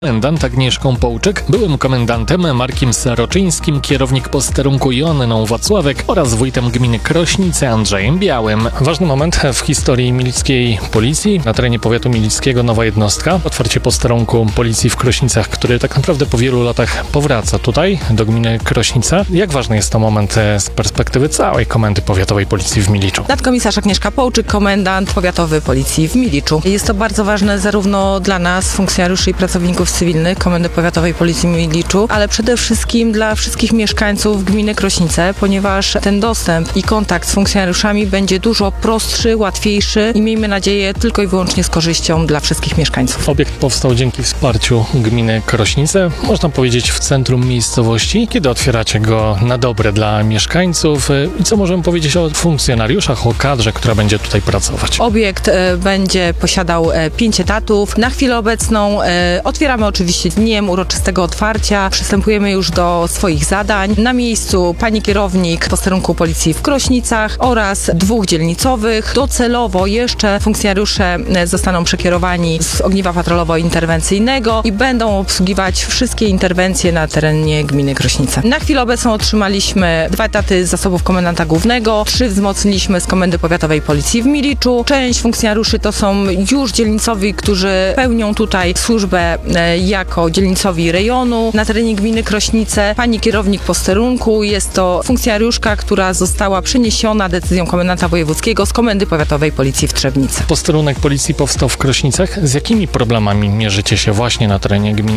Komendant Agnieszką Połczyk, byłym komendantem Markiem Saroczyńskim, kierownik posterunku Joanną Wacławek oraz wójtem gminy Krośnice Andrzejem Białym. Ważny moment w historii milickiej policji. Na terenie powiatu milickiego nowa jednostka. Otwarcie posterunku policji w Krośnicach, który tak naprawdę po wielu latach powraca tutaj, do gminy Krośnica. Jak ważny jest to moment z perspektywy całej Komendy Powiatowej Policji w Miliczu? Nadkomisarz Agnieszka Połczyk, komendant powiatowy Policji w Miliczu. Jest to bardzo ważne zarówno dla nas, funkcjonariuszy i pracowników cywilnych Komendy Powiatowej Policji w Miliczu, ale przede wszystkim dla wszystkich mieszkańców gminy Krośnice, ponieważ ten dostęp i kontakt z funkcjonariuszami będzie dużo prostszy, łatwiejszy i miejmy nadzieję tylko i wyłącznie z korzyścią dla wszystkich mieszkańców. Obiekt powstał dzięki wsparciu gminy Krośnice, można powiedzieć w centrum miejscowości. Kiedy otwieracie go na dobre dla mieszkańców i co możemy powiedzieć o funkcjonariuszach, o kadrze, która będzie tutaj pracować? Obiekt będzie posiadał 5 etatów. Na chwilę obecną otwieramy oczywiście dniem uroczystego otwarcia. Przystępujemy już do swoich zadań. Na miejscu pani kierownik posterunku policji w Krośnicach oraz 2 dzielnicowych. Docelowo jeszcze funkcjonariusze zostaną przekierowani z ogniwa patrolowo-interwencyjnego i będą obsługiwać wszystkie interwencje na terenie gminy Krośnice. Na chwilę obecną otrzymaliśmy 2 etaty z zasobów komendanta głównego, 3 wzmocniliśmy z Komendy Powiatowej Policji w Miliczu. Część funkcjonariuszy to są już dzielnicowi, którzy pełnią tutaj służbę jako dzielnicowi rejonu na terenie gminy Krośnice. Pani kierownik posterunku jest to funkcjonariuszka, która została przeniesiona decyzją komendanta wojewódzkiego z Komendy Powiatowej Policji w Trzebnicy. Posterunek policji powstał w Krośnicach. Z jakimi problemami mierzycie się właśnie na terenie gminy